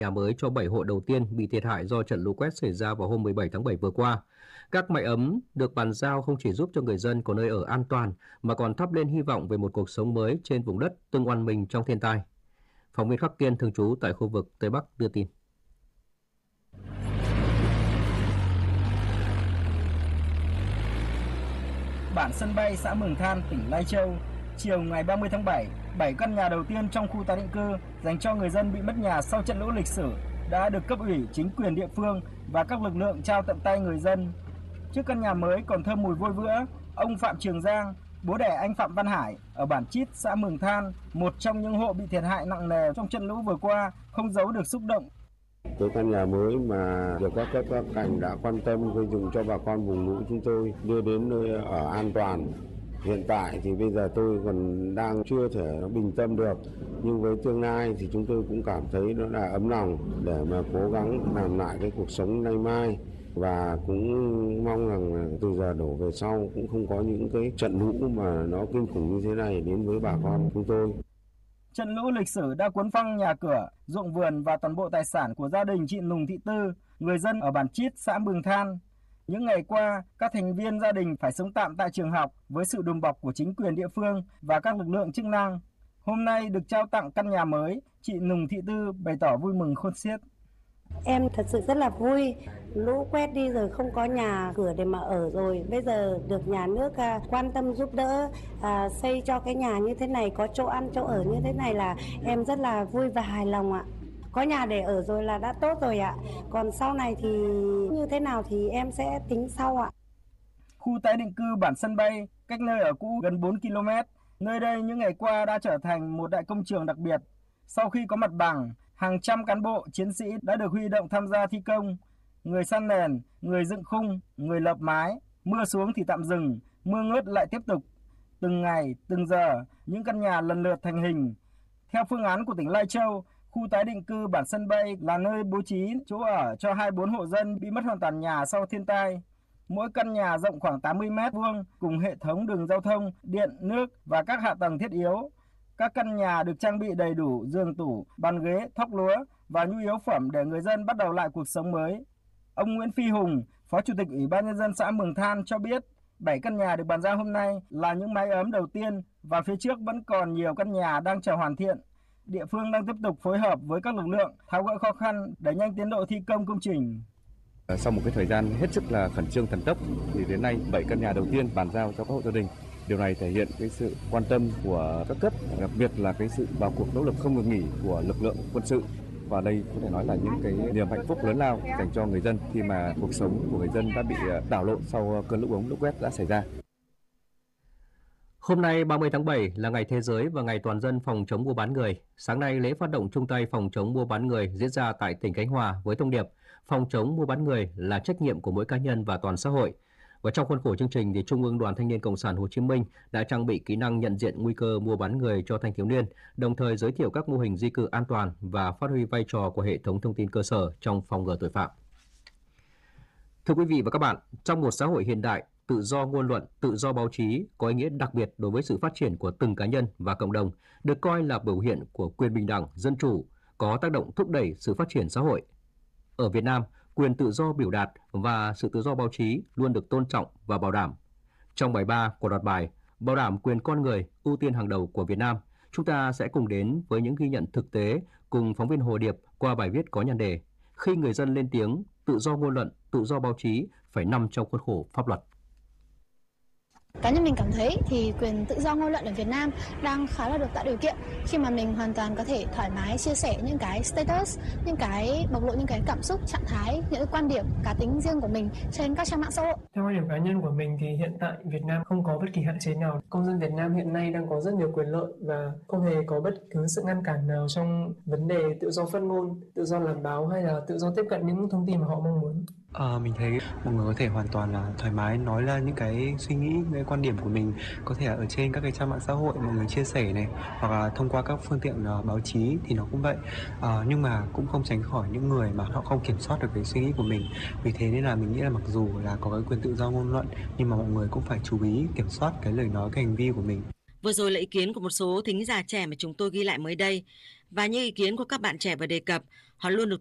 Nhà mới cho 7 hộ đầu tiên bị thiệt hại do trận lũ quét xảy ra vào hôm 17 tháng 7 vừa qua. Các mái ấm được bàn giao không chỉ giúp cho người dân có nơi ở an toàn mà còn thắp lên hy vọng về một cuộc sống mới trên vùng đất từng oằn mình trong thiên tai. Phóng viên Khắc Kiên thường trú tại khu vực Tây Bắc đưa tin. Bản Sân Bay, xã Mường Than, tỉnh Lai Châu, chiều ngày 30 tháng 7, 7 căn nhà đầu tiên trong khu tái định cư dành cho người dân bị mất nhà sau trận lũ lịch sử đã được cấp ủy, chính quyền địa phương và các lực lượng trao tận tay người dân. Trước căn nhà mới còn thơm mùi vôi vữa, ông Phạm Trường Giang, bố đẻ anh Phạm Văn Hải ở bản Chít, xã Mường Than, một trong những hộ bị thiệt hại nặng nề trong trận lũ vừa qua, không giấu được xúc động. Cái căn nhà mới mà được các cấp các ngành đã quan tâm xây dựng cho bà con vùng lũ chúng tôi đưa đến nơi ở an toàn. Hiện tại thì bây giờ tôi còn đang chưa thể bình tâm được, nhưng với tương lai thì chúng tôi cũng cảm thấy nó là ấm lòng để mà cố gắng làm lại cái cuộc sống nay mai, và cũng mong rằng là từ giờ đổ về sau cũng không có những cái trận lũ mà nó kinh khủng như thế này đến với bà con chúng tôi. Trận lũ lịch sử đã cuốn phăng nhà cửa, ruộng vườn và toàn bộ tài sản của gia đình chị Nùng Thị Tư, người dân ở bản Chít, xã Mường Than. Những ngày qua, các thành viên gia đình phải sống tạm tại trường học với sự đùm bọc của chính quyền địa phương và các lực lượng chức năng. Hôm nay được trao tặng căn nhà mới, chị Nùng Thị Tư bày tỏ vui mừng khôn xiết. Em thật sự rất là vui, lũ quét đi rồi không có nhà cửa để mà ở rồi. Bây giờ được nhà nước quan tâm giúp đỡ, xây cho cái nhà như thế này, có chỗ ăn chỗ ở như thế này là em rất là vui và hài lòng ạ. Có nhà để ở rồi là đã tốt rồi ạ. Còn sau này thì như thế nào thì em sẽ tính sau ạ. Khu tái định cư bản Sân Bay cách nơi ở cũ gần 4 km. Nơi đây những ngày qua đã trở thành một đại công trường đặc biệt. Sau khi có mặt bằng, hàng trăm cán bộ, chiến sĩ đã được huy động tham gia thi công. Người san nền, người dựng khung, người lợp mái. Mưa xuống thì tạm dừng, mưa ngớt lại tiếp tục. Từng ngày, từng giờ, những căn nhà lần lượt thành hình. Theo phương án của tỉnh Lai Châu, khu tái định cư bản Sân Bay là nơi bố trí chỗ ở cho 24 hộ dân bị mất hoàn toàn nhà sau thiên tai. Mỗi căn nhà rộng khoảng 80 m2 cùng hệ thống đường giao thông, điện, nước và các hạ tầng thiết yếu. Các căn nhà được trang bị đầy đủ giường tủ, bàn ghế, thóc lúa và nhu yếu phẩm để người dân bắt đầu lại cuộc sống mới. Ông Nguyễn Phi Hùng, Phó Chủ tịch Ủy ban Nhân dân xã Mường Than cho biết 7 căn nhà được bàn giao hôm nay là những mái ấm đầu tiên và phía trước vẫn còn nhiều căn nhà đang chờ hoàn thiện. Địa phương đang tiếp tục phối hợp với các lực lượng tháo gỡ khó khăn để nhanh tiến độ thi công công trình. Sau một cái thời gian hết sức là khẩn trương thần tốc thì đến nay 7 căn nhà đầu tiên bàn giao cho các hộ gia đình. Điều này thể hiện cái sự quan tâm của các cấp, đặc biệt là cái sự vào cuộc nỗ lực không ngừng nghỉ của lực lượng quân sự. Và đây có thể nói là những cái niềm hạnh phúc lớn lao dành cho người dân khi mà cuộc sống của người dân đã bị đảo lộn sau cơn lũ ống lũ quét đã xảy ra. Hôm nay 30 tháng 7 là ngày thế giới và ngày toàn dân phòng chống mua bán người. Sáng nay, lễ phát động chung tay phòng chống mua bán người diễn ra tại tỉnh Khánh Hòa với thông điệp phòng chống mua bán người là trách nhiệm của mỗi cá nhân và toàn xã hội. Và trong khuôn khổ chương trình, thì Trung ương Đoàn Thanh niên Cộng sản Hồ Chí Minh đã trang bị kỹ năng nhận diện nguy cơ mua bán người cho thanh thiếu niên, đồng thời giới thiệu các mô hình di cư an toàn và phát huy vai trò của hệ thống thông tin cơ sở trong phòng ngừa tội phạm. Thưa quý vị và các bạn, trong một xã hội hiện đại, tự do ngôn luận, tự do báo chí có ý nghĩa đặc biệt đối với sự phát triển của từng cá nhân và cộng đồng, được coi là biểu hiện của quyền bình đẳng, dân chủ, có tác động thúc đẩy sự phát triển xã hội. Ở Việt Nam, quyền tự do biểu đạt và sự tự do báo chí luôn được tôn trọng và bảo đảm. Trong bài 3 của loạt bài Bảo đảm quyền con người ưu tiên hàng đầu của Việt Nam, chúng ta sẽ cùng đến với những ghi nhận thực tế cùng phóng viên Hồ Điệp qua bài viết có nhan đề Khi người dân lên tiếng, tự do ngôn luận, tự do báo chí phải nằm trong khuôn khổ pháp luật. Cá nhân mình cảm thấy thì quyền tự do ngôn luận ở Việt Nam đang khá là được tạo điều kiện khi mà mình hoàn toàn có thể thoải mái chia sẻ những cái status, những cái bộc lộ những cái cảm xúc, trạng thái, những quan điểm, cá tính riêng của mình trên các trang mạng xã hội. Theo quan điểm cá nhân của mình thì hiện tại Việt Nam không có bất kỳ hạn chế nào. Công dân Việt Nam hiện nay đang có rất nhiều quyền lợi và không hề có bất cứ sự ngăn cản nào trong vấn đề tự do phát ngôn, tự do làm báo hay là tự do tiếp cận những thông tin mà họ mong muốn. Mình thấy mọi người có thể hoàn toàn là thoải mái nói ra những cái suy nghĩ, những cái quan điểm của mình, có thể là ở trên các cái trang mạng xã hội mọi người chia sẻ này, hoặc là thông qua các phương tiện báo chí thì nó cũng vậy. Nhưng mà cũng không tránh khỏi những người mà họ không kiểm soát được cái suy nghĩ của mình. Vì thế nên là mình nghĩ là mặc dù là có cái quyền tự do ngôn luận nhưng mà mọi người cũng phải chú ý kiểm soát cái lời nói, cái hành vi của mình. Vừa rồi là ý kiến của một số thính giả trẻ mà chúng tôi ghi lại mới đây. Và như ý kiến của các bạn trẻ vừa đề cập, họ luôn được